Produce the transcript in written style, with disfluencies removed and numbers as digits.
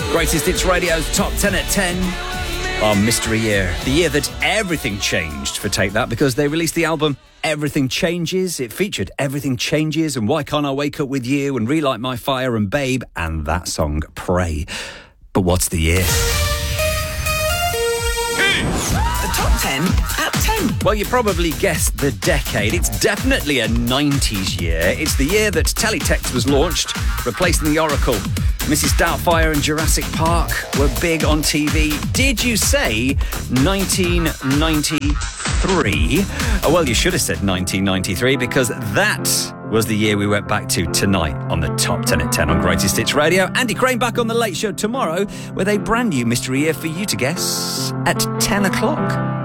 Greatest Hits Radio's Top 10 at 10 on Mystery Year. The year that everything changed for Take That, because they released the album Everything Changes. It featured Everything Changes and Why Can't I Wake Up With You and Relight My Fire and Babe and that song Pray. But what's the year? The Top 10 at 10. Well, you probably guessed the decade. It's definitely a 90s year. It's the year that Teletext was launched, replacing the Oracle. Mrs. Doubtfire and Jurassic Park were big on TV. Did you say 1993? Oh, well, you should have said 1993, because that was the year we went back to tonight on the Top 10 at 10 on Greatest Hits Radio. Andy Crane back on The Late Show tomorrow with a brand new mystery year for you to guess at 10 o'clock.